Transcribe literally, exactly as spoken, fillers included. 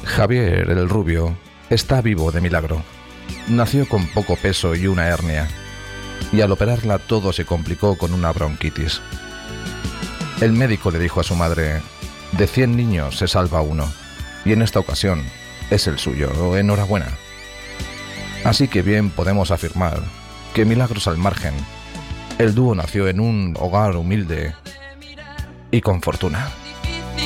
Javier, el rubio, está vivo de milagro. Nació con poco peso y una hernia, y al operarla todo se complicó con una bronquitis. El médico le dijo a su madre: de cien niños se salva uno, y en esta ocasión es el suyo. Enhorabuena. Así que bien podemos afirmar que milagros al margen, el dúo nació en un hogar humilde y con fortuna.